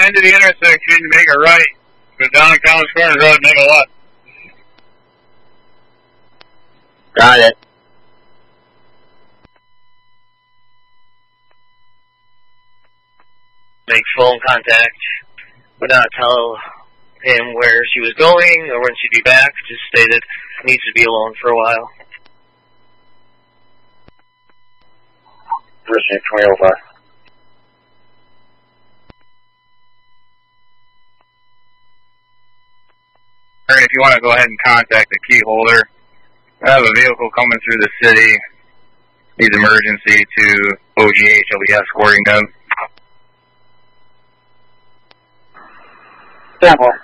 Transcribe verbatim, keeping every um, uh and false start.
into the intersection, make a right. Go down College Corner Road, make a left. Got it. Make phone contact, but not tell him where she was going or when she'd be back. Just stated needs to be alone for a while. Virginia twenty oh five. Alright, if you want to go ahead and contact the key holder, I have a vehicle coming through the city. Needs emergency to O G H. I'll be escorting them. Sample.